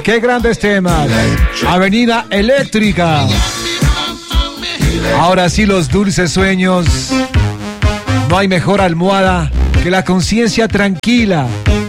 Qué grandes temas. Avenida Eléctrica. Ahora sí, los dulces sueños. No hay mejor almohada que la conciencia tranquila.